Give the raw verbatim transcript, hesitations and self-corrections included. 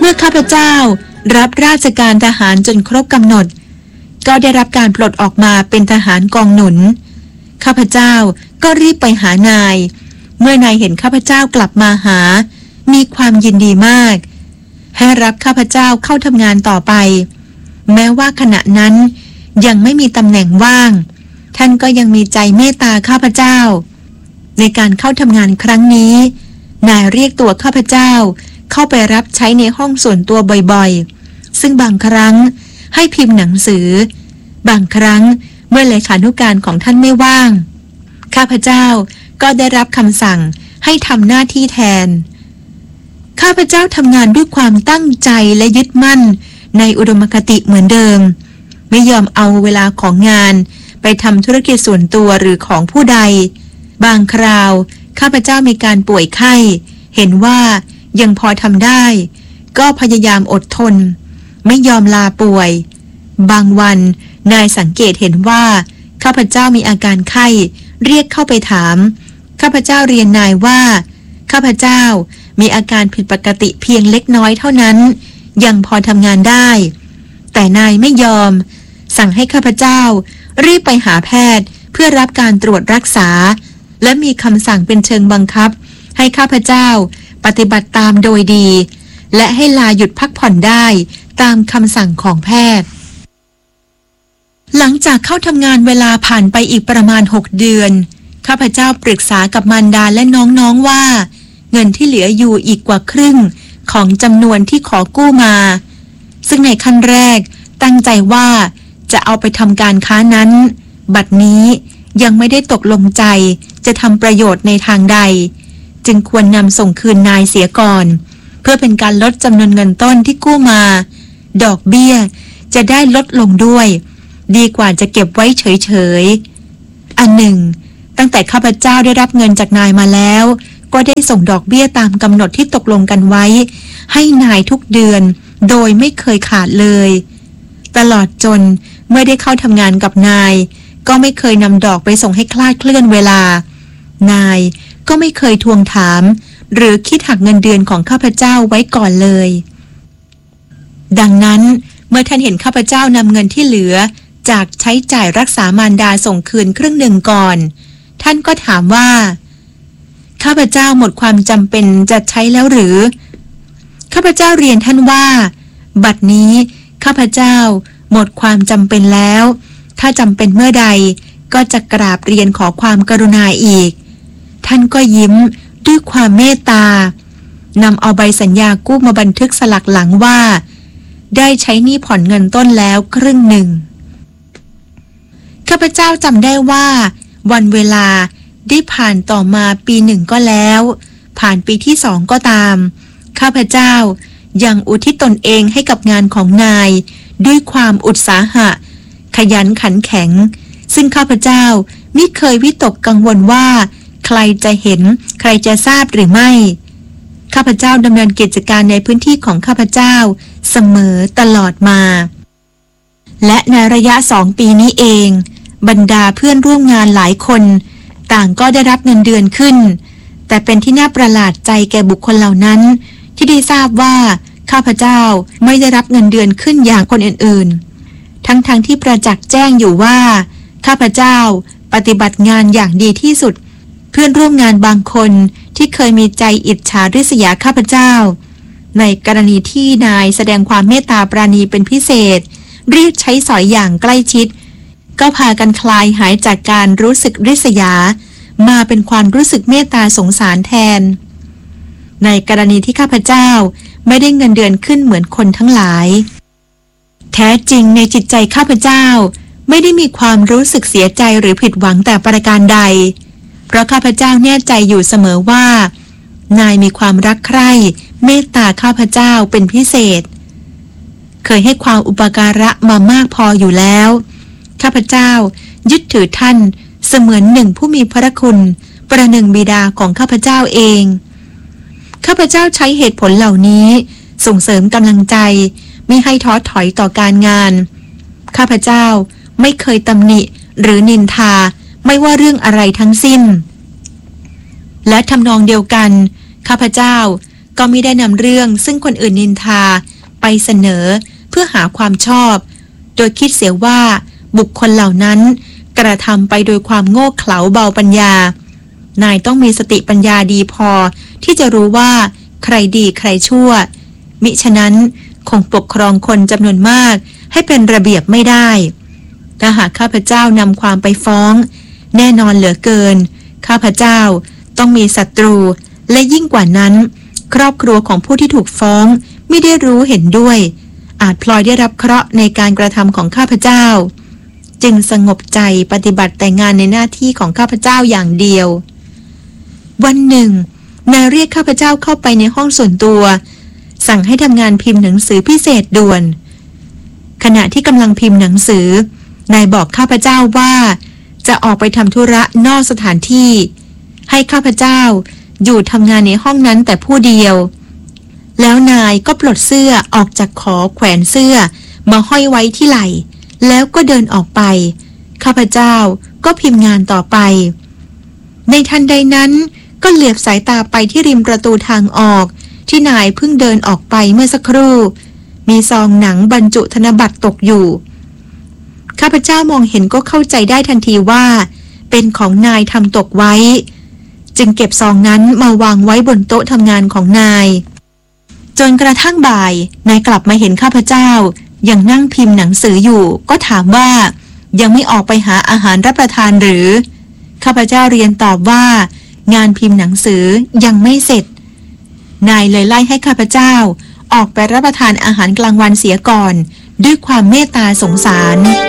มื่อข้าพเจ้ารับราชการทหารจนครบกำหนดก็ได้รับการปลดออกมาเป็นทหารกองหนุนข้าพเจ้าก็รีบไปหานายเมื่อนายเห็นข้าพเจ้ากลับมาหามีความยินดีมากให้รับข้าพเจ้าเข้าทำงานต่อไปแม้ว่าขณะนั้นยังไม่มีตำแหน่งว่างท่านก็ยังมีใจเมตตาข้าพเจ้าในการเข้าทำงานครั้งนี้นายเรียกตัวข้าพเจ้าเข้าไปรับใช้ในห้องส่วนตัวบ่อยๆซึ่งบางครั้งให้พิมพ์หนังสือบางครั้งเมื่อเลขานุการของท่านไม่ว่างข้าพเจ้าก็ได้รับคำสั่งให้ทำหน้าที่แทนข้าพเจ้าทำงานด้วยความตั้งใจและยึดมั่นในอุดมคติเหมือนเดิมไม่ยอมเอาเวลาของงานไปทำธุรกิจส่วนตัวหรือของผู้ใดบางคราวข้าพเจ้ามีการป่วยไข้เห็นว่ายังพอทำได้ก็พยายามอดทนไม่ยอมลาป่วยบางวันนายสังเกตเห็นว่าข้าพเจ้ามีอาการไข้เรียกเข้าไปถามข้าพเจ้าเรียนนายว่าข้าพเจ้ามีอาการผิดปกติเพียงเล็กน้อยเท่านั้นยังพอทำงานได้แต่นายไม่ยอมสั่งให้ข้าพเจ้ารีบไปหาแพทย์เพื่อรับการตรวจรักษาและมีคำสั่งเป็นเชิงบังคับให้ข้าพเจ้าปฏิบัติตามโดยดีและให้ลาหยุดพักผ่อนได้ตามคำสั่งของแพทย์หลังจากเข้าทำงานเวลาผ่านไปอีกประมาณหกเดือนข้าพเจ้าปรึกษากับมารดาและน้องๆว่าเงินที่เหลืออยู่อีกกว่าครึ่งของจำนวนที่ขอกู้มาซึ่งในขั้นแรกตั้งใจว่าจะเอาไปทำการค้านั้นบัดนี้ยังไม่ได้ตกลงใจจะทำประโยชน์ในทางใดจึงควรนำส่งคืนนายเสียก่อนเพื่อเป็นการลดจำนวนเงินต้นที่กู้มาดอกเบี้ยจะได้ลดลงด้วยดีกว่าจะเก็บไว้เฉยๆอันหนึ่งตั้งแต่ข้าพเจ้าได้รับเงินจากนายมาแล้วก็ได้ส่งดอกเบี้ยตามกำหนดที่ตกลงกันไว้ให้นายทุกเดือนโดยไม่เคยขาดเลยตลอดจนเมื่อได้เข้าทำงานกับนายก็ไม่เคยนำดอกไปส่งให้คลาดเคลื่อนเวลานายก็ไม่เคยทวงถามหรือคิดหักเงินเดือนของข้าพเจ้าไว้ก่อนเลยดังนั้นเมื่อท่านเห็นข้าพเจ้านำเงินที่เหลือจากใช้จ่ายรักษามารดาส่งคืนครึ่งหนึ่งก่อนท่านก็ถามว่าข้าพเจ้าหมดความจำเป็นจะใช้แล้วหรือข้าพเจ้าเรียนท่านว่าบัดนี้ข้าพเจ้าหมดความจำเป็นแล้วถ้าจำเป็นเมื่อใดก็จะกราบเรียนขอความกรุณาอีกท่านก็ยิ้มด้วยความเมตตานำเอาใบสัญญากู้มาบันทึกสลักหลังว่าได้ใช้หนี้ผ่อนเงินต้นแล้วครึ่งหนึ่งข้าพเจ้าจำได้ว่าวันเวลาได้ผ่านต่อมาปีหนึ่งก็แล้วผ่านปีที่สองก็ตามข้าพเจ้ายังอุทิศตนเองให้กับงานของนายด้วยความอุตสาหะขยันขันแข็งซึ่งข้าพเจ้าไม่เคยวิตกกังวลว่าใครจะเห็นใครจะทราบหรือไม่ข้าพเจ้าดำเนินกิจการในพื้นที่ของข้าพเจ้าเสมอตลอดมาและในระยะสองปีนี้เองบรรดาเพื่อนร่วมงานหลายคนต่างก็ได้รับเงินเดือนขึ้นแต่เป็นที่น่าประหลาดใจแก่บุคคลเหล่านั้นที่ได้ทราบว่าข้าพเจ้าไม่ได้รับเงินเดือนขึ้นอย่างคนอื่นๆทั้งๆ ท, ที่ประจักษ์แจ้งอยู่ว่าข้าพเจ้าปฏิบัติงานอย่างดีที่สุดเพื่อนร่วมงานบางคนที่เคยมีใจอิจฉาริษยาข้าพเจ้าในกรณีที่นายแสดงความเมตตาปราณีเป็นพิเศษเรียกใช้สอยอย่างใกล้ชิดก็พากันคลายหายจากการรู้สึกริษยามาเป็นความรู้สึกเมตตาสงสารแทนในกรณีที่ข้าพเจ้าไม่ได้เงินเดือนขึ้นเหมือนคนทั้งหลายแท้จริงในจิตใจข้าพเจ้าไม่ได้มีความรู้สึกเสียใจหรือผิดหวังแต่ประการใดเพราะข้าพเจ้าแน่ใจอยู่เสมอว่านายมีความรักใคร่เมตตาข้าพเจ้าเป็นพิเศษเคยให้ความอุปการะมามากพออยู่แล้วข้าพเจ้ายึดถือท่านเสมือนหนึ่งผู้มีพระคุณประหนึ่งบิดาของข้าพเจ้าเองข้าพเจ้าใช้เหตุผลเหล่านี้ส่งเสริมกำลังใจไม่ให้ท้อถอยต่อการงานข้าพเจ้าไม่เคยตำหนิหรือนินทาไม่ว่าเรื่องอะไรทั้งสิ้นและทำนองเดียวกันข้าพเจ้าก็ไม่ได้นำเรื่องซึ่งคนอื่นนินทาไปเสนอเพื่อหาความชอบโดยคิดเสียว่าบุคคลเหล่านั้นกระทำไปโดยความโง่เขลาเบาปัญญานายต้องมีสติปัญญาดีพอที่จะรู้ว่าใครดีใครชั่วมิฉะนั้นคงปกครองคนจำนวนมากให้เป็นระเบียบไม่ได้ถ้าหากข้าพเจ้านำความไปฟ้องแน่นอนเหลือเกินข้าพเจ้าต้องมีศัตรูและยิ่งกว่านั้นครอบครัวของผู้ที่ถูกฟ้องไม่ได้รู้เห็นด้วยอาจพลอยได้รับเคราะห์ในการกระทำของข้าพเจ้าจึงสงบใจปฏิบัติแต่งานในหน้าที่ของข้าพเจ้าอย่างเดียววันหนึ่งนายเรียกข้าพเจ้าเข้าไปในห้องส่วนตัวสั่งให้ทำงานพิมพ์หนังสือพิเศษด่วนขณะที่กำลังพิมพ์หนังสือนายบอกข้าพเจ้าว่าจะออกไปทำธุระนอกสถานที่ให้ข้าพเจ้าอยู่ทำงานในห้องนั้นแต่ผู้เดียวแล้วนายก็ปลดเสื้อออกจากขอแขวนเสื้อมาห้อยไว้ที่ไหล่แล้วก็เดินออกไปข้าพเจ้าก็พิมพ์งานต่อไปในทันใดนั้นก็เหลือบสายตาไปที่ริมประตูทางออกที่นายเพิ่งเดินออกไปเมื่อสักครู่มีซองหนังบรรจุธนบัตรตกอยู่ข้าพเจ้ามองเห็นก็เข้าใจได้ทันทีว่าเป็นของนายทำตกไว้จึงเก็บซองนั้นมาวางไว้บนโต๊ะทำงานของนายจนกระทั่งบ่ายนายกลับมาเห็นข้าพเจ้ายังนั่งพิมพ์หนังสืออยู่ก็ถามว่ายังไม่ออกไปหาอาหารรับประทานหรือข้าพเจ้าเรียนตอบว่างานพิมพ์หนังสือยังไม่เสร็จนายเลยไล่ให้ข้าพเจ้าออกไปรับประทานอาหารกลางวันเสียก่อนด้วยความเมตตาสงสาร